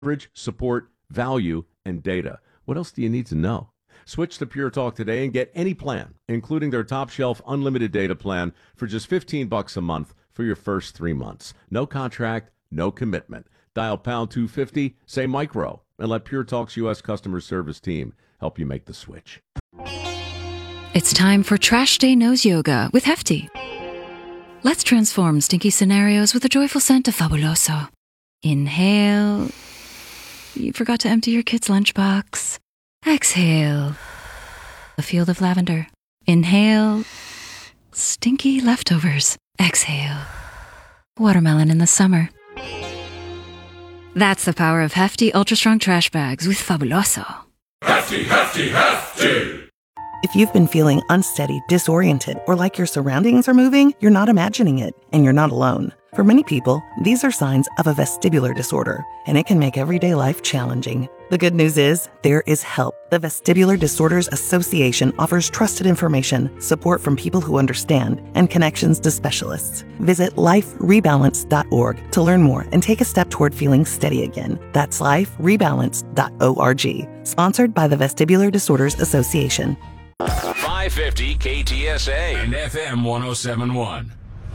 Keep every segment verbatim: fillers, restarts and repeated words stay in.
coverage, support, value, and data. What else do you need to know? Switch to Pure Talk today and get any plan, including their top shelf unlimited data plan for just fifteen bucks a month for your first three months. No contract, no commitment. Dial pound two fifty, say micro, and let Pure Talk's U S customer service team help you make the switch. It's time for Trash Day Nose Yoga with Hefty. Let's transform stinky scenarios with a joyful scent of Fabuloso. Inhale. You forgot to empty your kid's lunchbox. Exhale. A field of lavender. Inhale. Stinky leftovers. Exhale. Watermelon in the summer. That's the power of Hefty Ultra Strong Trash Bags with Fabuloso. Hefty, hefty, hefty! If you've been feeling unsteady, disoriented, or like your surroundings are moving, you're not imagining it, and you're not alone. For many people, these are signs of a vestibular disorder, and it can make everyday life challenging. The good news is, there is help. The Vestibular Disorders Association offers trusted information, support from people who understand, and connections to specialists. Visit life rebalance dot org to learn more and take a step toward feeling steady again. That's life rebalance dot org. Sponsored by the Vestibular Disorders Association. five fifty K T S A and F M one oh seven point one.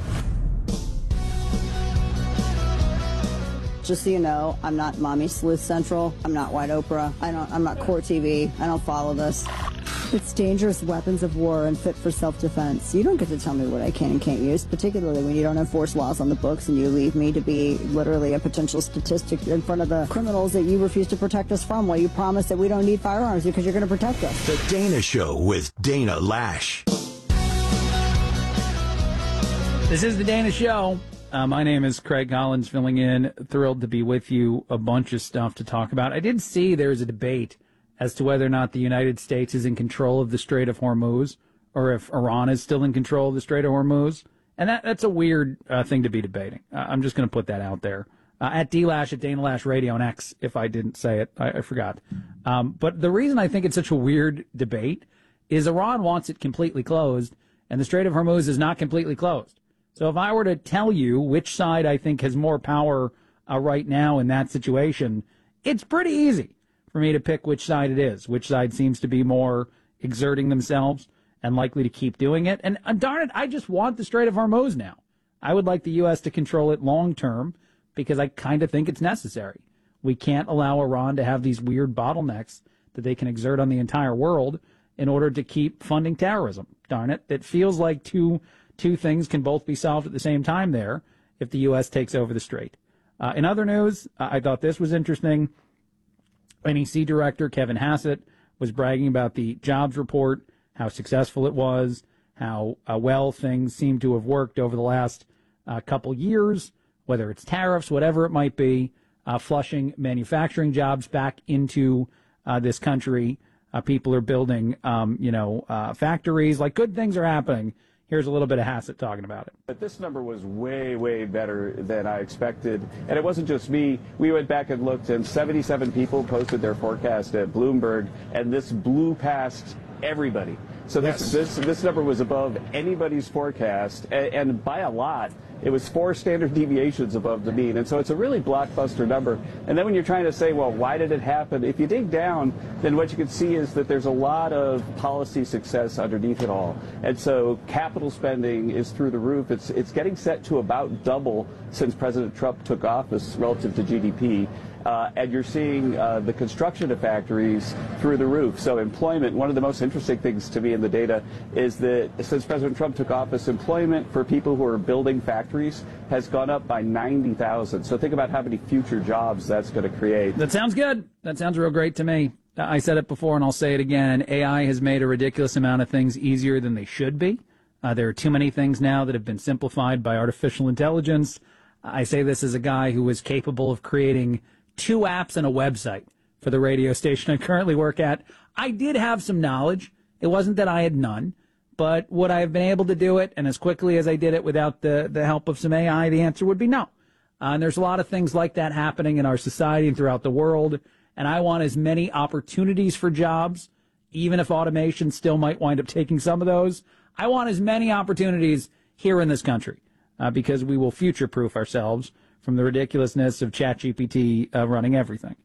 Just so you know, I'm not Mommy Sleuth Central. I'm not White Oprah. I don't, I'm not Court T V. I don't follow this. It's dangerous weapons of war and fit for self-defense. You don't get to tell me what I can and can't use, particularly when you don't enforce laws on the books and you leave me to be literally a potential statistic in front of the criminals that you refuse to protect us from while you promise that we don't need firearms because you're going to protect us. The Dana Show with Dana Lash. This is The Dana Show. Uh, my name is Craig Collins, filling in. Thrilled to be with you. A bunch of stuff to talk about. I did see there's a debate as to whether or not the United States is in control of the Strait of Hormuz, or if Iran is still in control of the Strait of Hormuz. And that, that's a weird uh, thing to be debating. Uh, I'm just going to put that out there. Uh, at D-Lash, at Dana Lash Radio on X, if I didn't say it. I, I forgot. Um, but the reason I think it's such a weird debate is Iran wants it completely closed, and the Strait of Hormuz is not completely closed. So if I were to tell you which side I think has more power uh, right now in that situation, it's pretty easy for me to pick which side it is, which side seems to be more exerting themselves and likely to keep doing it. And uh, darn it, I just want the Strait of Hormuz now. I would like the U S to control it long term because I kind of think it's necessary. We can't allow Iran to have these weird bottlenecks that they can exert on the entire world in order to keep funding terrorism. Darn it, it feels like two... Two things can both be solved at the same time there if the U S takes over the strait. Uh, in other news, uh, I thought this was interesting. N E C Director Kevin Hassett was bragging about the jobs report, how successful it was, how uh, well things seem to have worked over the last uh, couple years, whether it's tariffs, whatever it might be, uh, flushing manufacturing jobs back into uh, this country. Uh, people are building, um, you know, uh, factories. Like, good things are happening. Here's a little bit of Hassett talking about it. But this number was way, way better than I expected. And it wasn't just me. We went back and looked, and seventy-seven people posted their forecast at Bloomberg, and this blew past everybody. So this yes. this, this number was above anybody's forecast, and, and by a lot. It was four standard deviations above the mean. And so it's a really blockbuster number. And then when you're trying to say, well, why did it happen? If you dig down, then what you can see is that there's a lot of policy success underneath it all. And so capital spending is through the roof. It's, it's getting set to about double since President Trump took office relative to G D P. Uh, and you're seeing uh, the construction of factories through the roof. So employment, one of the most interesting things to me in the data is that since President Trump took office, employment for people who are building factories has gone up by ninety thousand. So think about how many future jobs that's going to create. That sounds good. That sounds real great to me. I said it before and I'll say it again. A I has made a ridiculous amount of things easier than they should be. Uh, there are too many things now that have been simplified by artificial intelligence. I say this as a guy who is capable of creating two apps and a website for the radio station I currently work at. I did have some knowledge. It wasn't that I had none, but would I have been able to do it and as quickly as I did it without the, the help of some A I? The answer would be no. Uh, and there's a lot of things like that happening in our society and throughout the world. And I want as many opportunities for jobs, even if automation still might wind up taking some of those. I want as many opportunities here in this country uh, because we will future-proof ourselves from the ridiculousness of ChatGPT uh, running everything.